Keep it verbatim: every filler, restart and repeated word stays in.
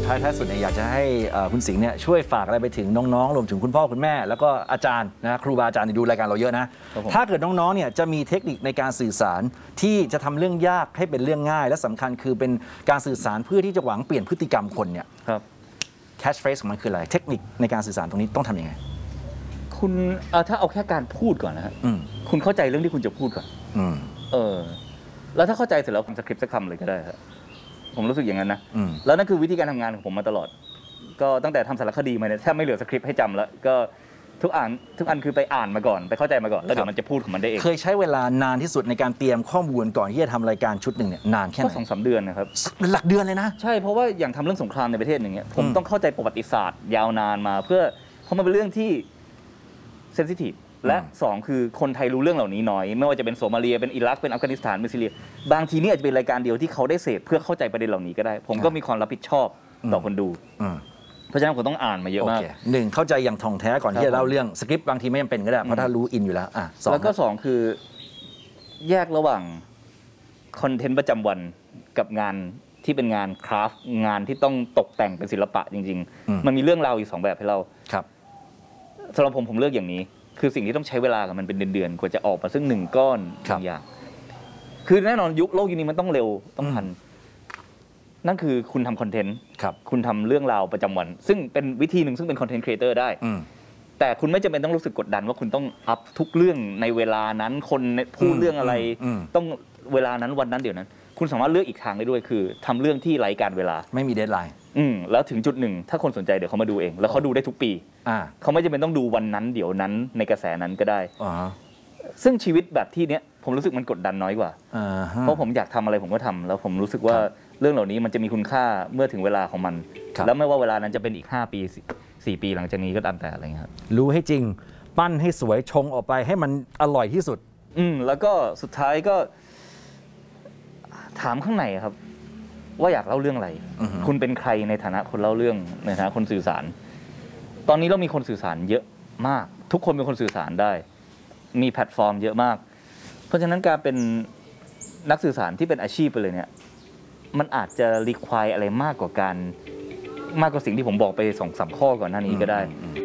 ท้ายท้ายสุดเนี่ยอยากจะให้คุณสิงห์เนี่ยช่วยฝากอะไรไปถึงน้องๆรวมถึงคุณพ่อคุณแม่แล้วก็อาจารย์นะครูบาอาจารย์ดูรายการเราเยอะนะถ้าเกิดน้องๆเนี่ยจะมีเทคนิคในการสื่อสารที่จะทำเรื่องยากให้เป็นเรื่องง่ายและสำคัญคือเป็นการสื่อสารเพื่อที่จะหวังเปลี่ยนพฤติกรรมคนเนี่ยครับ catch phrase ของมันคืออะไรเทคนิคในการสื่อสารตรงนี้ต้องทำยังไงคุณเอาถ้าเอาแค่การพูดก่อนนะฮะคุณเข้าใจเรื่องที่คุณจะพูดก่อนเออแล้วถ้าเข้าใจเสร็จแล้วผมสคริปต์สักคำเลยก็ได้ครับผมรู้สึกอย่างนั้นนะแล้วนั่นคือวิธีการทำงานของผมมาตลอดก็ตั้งแต่ทำสารคดีมาเนี่ยแทบไม่เหลือสคริปต์ให้จำแล้วก็ทุกอ่านทุกอันคือไปอ่านมาก่อนไปเข้าใจมาก่อนแล้วเดี๋ยวมันจะพูดของมันได้เองเคยใช้เวลานานที่สุดในการเตรียมข้อมูลก่อนที่จะทำรายการชุดหนึ่งเนี่ยนานแค่ไหนก็สองสามเดือนนะครับเป็นหลักเดือนเลยนะใช่เพราะว่าอย่างทำเรื่องสงครามในประเทศอย่างเงี้ยผมต้องเข้าใจประวัติศาสตร์ยาวนานมาเพื่อเพราะมันเป็นเรื่องที่เซนซิทีฟและสองคือคนไทยรู้เรื่องเหล่านี้น้อยไม่ว่าจะเป็นโซมาเลียเป็นอิรักเป็นอัฟกานิสถานเป็นซีเรียบางทีนี่อาจจะเป็นรายการเดียวที่เขาได้เสพเพื่อเข้าใจประเด็นเหล่านี้ก็ได้ผมก็มีความรับผิดชอบต่อคนดูเพราะฉะนั้นผมต้องอ่านมาเยอะมากหนึ่งเข้าใจอย่างท่องแท้ก่อนที่จะเล่าเรื่องสคริปต์บางทีไม่จำเป็นก็ได้เพราะถ้ารู้อินอยู่แล้วอ่ะแล้วก็สองคือแยกระหว่างคอนเทนต์ประจำวันกับงานที่เป็นงานคราฟต์งานที่ต้องตกแต่งเป็นศิลปะจริงๆมันมีเรื่องราวอยู่สองแบบให้เราครับสำหรับผมผมเลือกอย่างนี้คือสิ่งที่ต้องใช้เวลากับมันเป็นเดือนๆกว่าจะออกมาซึ่งหนึ่งก้อนบางอย่างคือแน่นอนยุคโลกยุคนี้มันต้องเร็วต้องทันนั่นคือคุณทำคอนเทนต์คุณทำเรื่องราวประจำวันซึ่งเป็นวิธีหนึ่งซึ่งเป็นคอนเทนต์ครีเอเตอร์ได้แต่คุณไม่จำเป็นต้องรู้สึกกดดันว่าคุณต้องอัพทุกเรื่องในเวลานั้นคนพูดเรื่องอะไรต้องเวลานั้นวันนั้นเดี๋ยวนั้นคุณสามารถเลือกอีกทางได้ด้วยคือทำเรื่องที่ไร้การเวลาไม่มีเดดไลน์อืมแล้วถึงจุดหนึ่งถ้าคนสนใจเดี๋ยวเขามาดูเองแล้วเขาดูได้ทุกปีเขาไม่จำเป็นต้องดูวันนั้นเดี๋ยวนั้นในกระแสนั้นก็ได้ซึ่งชีวิตแบบที่เนี้ยผมรู้สึกมันกดดันน้อยกว่าเพราะผมอยากทำอะไรผมก็ทำแล้วผมรู้สึกว่าเรื่องเหล่านี้มันจะมีคุณค่าเมื่อถึงเวลาของมันแล้วไม่ว่าเวลานั้นจะเป็นอีกห้าปีสี่ปีหลังจากนี้ก็ตามแต่อะไรเงี้ยครับรู้ให้จริงปั้นให้สวยชงออกไปให้มันอร่อยที่สุดอืมแล้วก็สุดท้ายก็ถามข้างในครับว่าอยากเล่าเรื่องอะไรคุณเป็นใครในฐานะคนเล่าเรื่องในฐานะคนสื่อสารตอนนี้เรามีคนสื่อสารเยอะมากทุกคนเป็นคนสื่อสารได้มีแพลตฟอร์มเยอะมากเพราะฉะนั้นการเป็นนักสื่อสารที่เป็นอาชีพไปเลยเนี่ยมันอาจจะรีควายอะไรมากกว่าการมากกว่าสิ่งที่ผมบอกไปสองสามข้อก่อนหน้านี้ก็ได้